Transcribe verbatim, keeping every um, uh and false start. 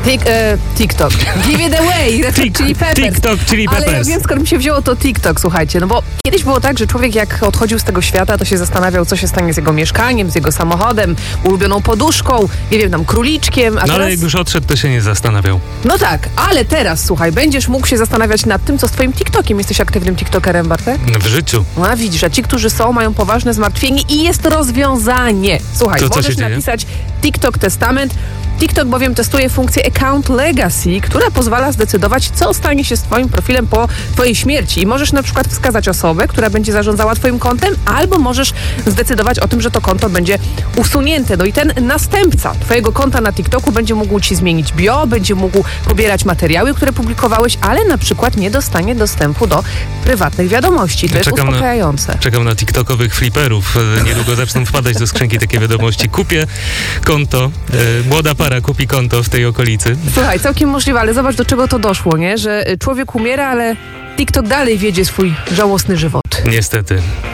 Tik, e, TikTok. Give it away. Red Hot Chili Peppers. TikTok, Chili Peppers. Ale ja wiem, skąd mi się wzięło to TikTok, słuchajcie. No bo kiedyś było tak, że człowiek jak odchodził z tego świata, to się zastanawiał, co się stanie z jego mieszkaniem, z jego samochodem, ulubioną poduszką, nie wiem, tam króliczkiem. A no teraz... ale jak już odszedł, to się nie zastanawiał. No tak, ale teraz, słuchaj, będziesz mógł się zastanawiać nad tym, co z twoim TikTokiem. Jesteś aktywnym TikTokerem, Bartek? W życiu. No a widzisz, a ci, którzy są, mają poważne zmartwienie i jest rozwiązanie. Słuchaj, to, co możesz się dzieje? napisać TikTok Testament. TikTok bowiem testuje funkcję Account Legacy, która pozwala zdecydować, co stanie się z twoim profilem po twojej śmierci. I możesz na przykład wskazać osobę, która będzie zarządzała twoim kontem, albo możesz zdecydować o tym, że to konto będzie usunięte. No i ten następca twojego konta na TikToku będzie mógł ci zmienić bio, będzie mógł pobierać materiały, które publikowałeś, ale na przykład nie dostanie dostępu do prywatnych wiadomości. To jest Czekam uspokajające. Na, czekam na tiktokowych fliperów. Niedługo zaczną wpadać do skrzynki takie wiadomości. Kupię konto. E, młoda para kupi konto w tej okolicy. Słuchaj, całkiem możliwe, ale zobacz, do czego to doszło, nie? Że człowiek umiera, ale TikTok dalej wiedzie swój żałosny żywot. Niestety.